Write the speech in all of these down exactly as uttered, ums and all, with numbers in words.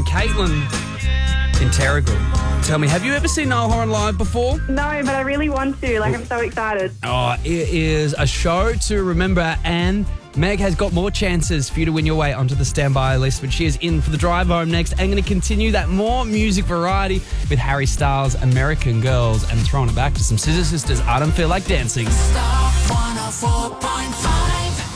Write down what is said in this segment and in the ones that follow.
Caitlin in Terrigal. Tell me, have you ever seen Niall Horan live before? No, but I really want to. Like, I'm so excited. Oh, it is a show to remember, and Meg has got more chances for you to win your way onto the standby list, but she is in for the drive home next and going to continue that more music variety with Harry Styles' American Girls and throwing it back to some Scissor Sisters, I Don't Feel Like Dancing. Star one oh four point five.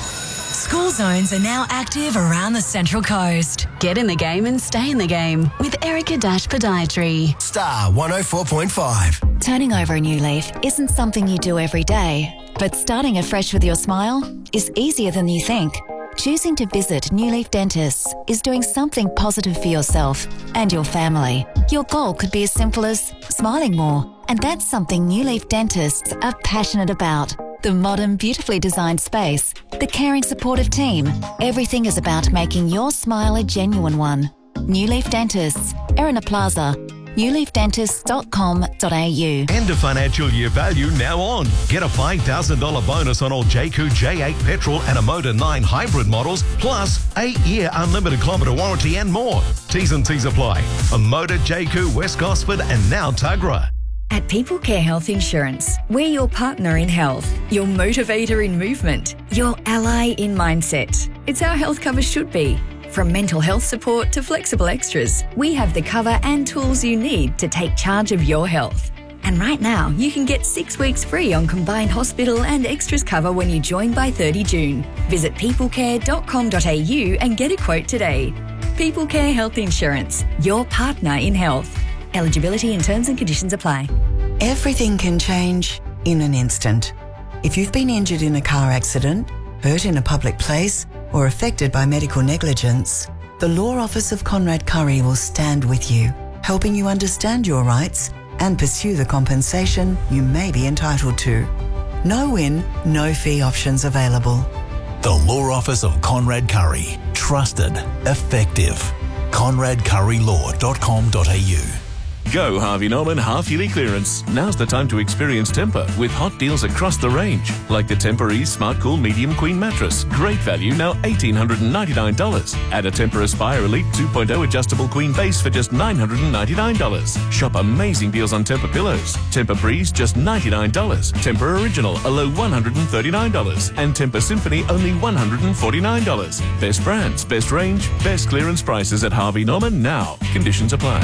School zones are now active around the Central Coast. Get in the game and stay in the game with Erica Dash Podiatry. Star one oh four point five. Turning over a new leaf isn't something you do every day, but starting afresh with your smile is easier than you think. Choosing to visit New Leaf Dentists is doing something positive for yourself and your family. Your goal could be as simple as smiling more, and that's something New Leaf Dentists are passionate about. The modern, beautifully designed space, the caring, supportive team, everything is about making your smile a genuine one. New Leaf Dentists, Erina Plaza, new leaf dentists dot com dot a u. End of financial year value now on. Get a five thousand dollars bonus on all J Q J eight petrol and a Motor nine hybrid models, plus eight-year unlimited kilometre warranty and more. T's and C's apply. A Motor, J Q, West Gosford and now Tuggerah. At People Care Health Insurance, we're your partner in health, your motivator in movement, your ally in mindset. It's how health cover should be. From mental health support to flexible extras, we have the cover and tools you need to take charge of your health. And right now, you can get six weeks free on combined hospital and extras cover when you join by thirty June. Visit people care dot com dot a u and get a quote today. People Care Health Insurance, your partner in health. Eligibility and terms and conditions apply. Everything can change in an instant. If you've been injured in a car accident, hurt in a public place, or affected by medical negligence, the Law Office of Conrad Curry will stand with you, helping you understand your rights and pursue the compensation you may be entitled to. No win, no fee options available. The Law Office of Conrad Curry. Trusted. Effective. conrad curry law dot com dot a u. Go Harvey Norman half-yearly clearance. Now's the time to experience Tempur with hot deals across the range. Like the Tempur-Ease Smart Cool Medium Queen Mattress. Great value, now one thousand eight hundred ninety-nine dollars. Add a Tempur Aspire Elite two point oh Adjustable Queen Base for just nine hundred ninety-nine dollars. Shop amazing deals on Tempur Pillows. Tempur Breeze, just ninety-nine dollars. Tempur Original, a low one hundred thirty-nine dollars. And Tempur Symphony, only one hundred forty-nine dollars. Best brands, best range, best clearance prices at Harvey Norman now. Conditions apply.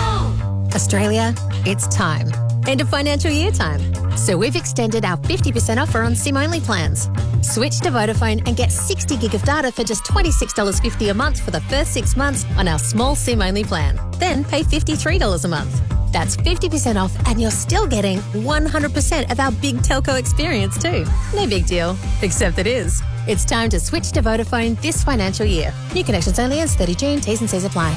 Australia, it's time. End of financial year time. So we've extended our fifty percent offer on SIM-only plans. Switch to Vodafone and get sixty gig of data for just twenty-six dollars fifty a month for the first six months on our small SIM-only plan. Then pay fifty-three dollars a month. That's fifty percent off and you're still getting one hundred percent of our big telco experience too. No big deal, except it is. It's time to switch to Vodafone this financial year. New connections only ends thirty June. T's and C's apply.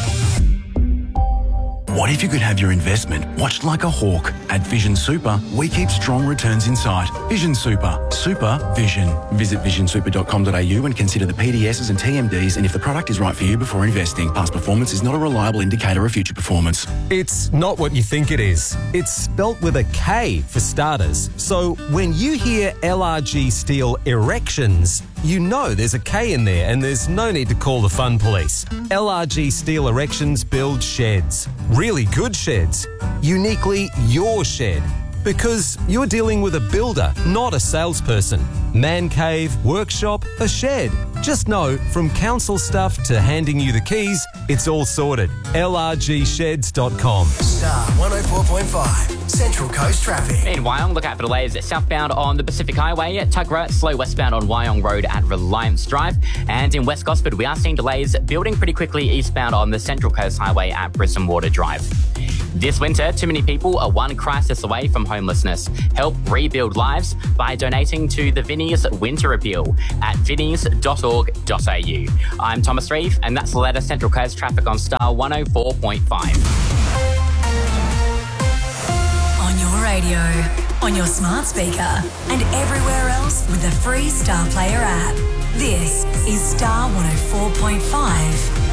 What if you could have your investment watched like a hawk? At Vision Super, we keep strong returns in sight. Vision Super. Super Vision. Visit vision super dot com dot a u and consider the P D Ss and T M Ds and if the product is right for you before investing. Past performance is not a reliable indicator of future performance. It's not what you think it is. It's spelt with a K for starters. So when you hear L R G Steel Erections, you know there's a K in there and there's no need to call the fun police. L R G Steel Erections build sheds. Really good sheds. Uniquely your shed. Because you're dealing with a builder, not a salesperson. Man cave, workshop, a shed. Just know, from council stuff to handing you the keys, it's all sorted. L R G sheds dot com. Star one oh four point five, Central Coast Traffic. In Wyong, look out for delays southbound on the Pacific Highway at Tuggerah, slow westbound on Wyong Road at Reliance Drive. And in West Gosford, we are seeing delays building pretty quickly eastbound on the Central Coast Highway at Brisbane Water Drive. This winter, too many people are one crisis away from homelessness. Help rebuild lives by donating to the Vinnie's Winter Appeal at vinnies dot org dot a u. I'm Thomas Reeve, and that's the latest Central Coast traffic on Star one oh four point five. On your radio, on your smart speaker, and everywhere else with the free Star Player app. This is Star one oh four point five.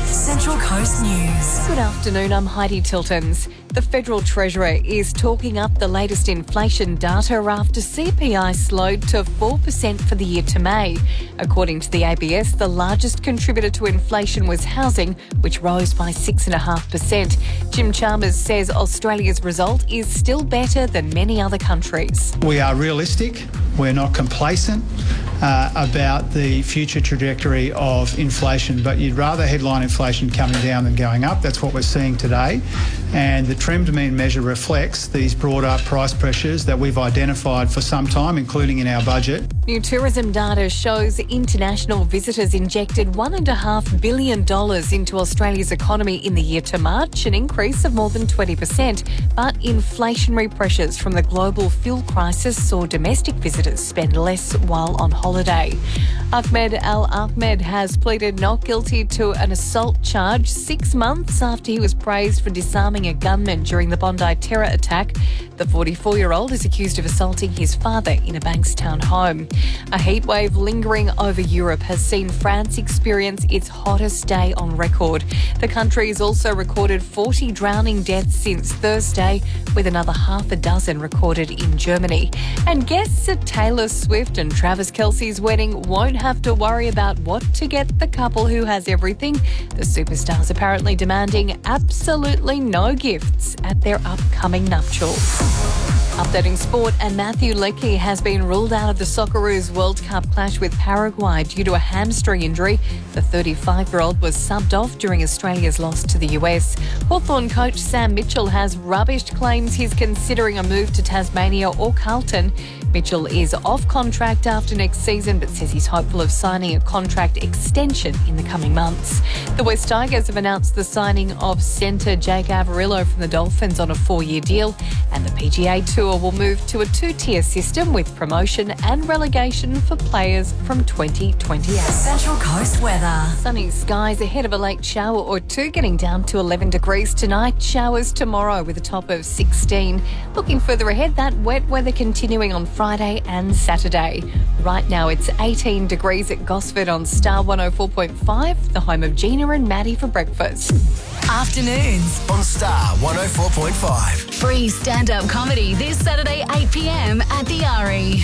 Central Coast News. Good afternoon, I'm Heidi Tiltons. The Federal Treasurer is talking up the latest inflation data after C P I slowed to four percent for the year to May. According to the A B S, the largest contributor to inflation was housing, which rose by six point five percent. Jim Chalmers says Australia's result is still better than many other countries. We are realistic, we're not complacent uh, about the future trajectory of inflation, but you'd rather headline inflation coming down than going up. That's what we're seeing today. And the trimmed mean measure reflects these broader price pressures that we've identified for some time, including in our budget. New tourism data shows international visitors injected one point five billion dollars into Australia's economy in the year to March, an increase of more than twenty percent. But inflationary pressures from the global fuel crisis saw domestic visitors spend less while on holiday. Ahmed Al Ahmed has pleaded not guilty to an assault charge six months after he was praised for disarming a gunman during the Bondi terror attack. The forty-four-year-old is accused of assaulting his father in a Bankstown home. A heatwave lingering over Europe has seen France experience its hottest day on record. The country has also recorded forty drowning deaths since Thursday, with another half a dozen recorded in Germany. And guests at Taylor Swift and Travis Kelce's wedding won't have to worry about what to get the couple who has everything. The superstars apparently demanding absolutely no gifts at their upcoming nuptials. Updating sport, and Matthew Leckie has been ruled out of the Socceroos World Cup clash with Paraguay due to a hamstring injury. The thirty-five-year-old was subbed off during Australia's loss to the U S. Hawthorn coach Sam Mitchell has rubbished claims he's considering a move to Tasmania or Carlton. Mitchell is off contract after next season, but says he's hopeful of signing a contract extension in the coming months. The West Tigers have announced the signing of centre Jake Averillo from the Dolphins on a four-year deal, and the P G A Tour will move to a two-tier system with promotion and relegation for players from twenty twenty-eight. Central Coast weather. Sunny skies ahead of a late shower or two, getting down to eleven degrees tonight. Showers tomorrow with a top of sixteen. Looking further ahead, that wet weather continuing on Friday and Saturday. Right now it's eighteen degrees at Gosford on Star one oh four point five, the home of Gina and Maddie for breakfast. Afternoons on Star one oh four point five. Free stand-up comedy this Saturday, eight p.m. at the R E.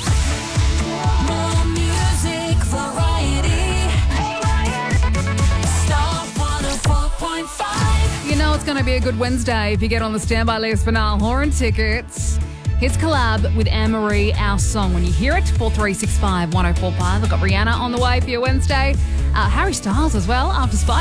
More music variety. Star one oh four point five. You know it's going to be a good Wednesday if you get on the standby list for Niall Horan tickets. His collab with Anne-Marie, Our Song. When you hear it, four three six five one oh four five. I've got Rihanna on the way for your Wednesday. Uh, Harry Styles as well after Spice.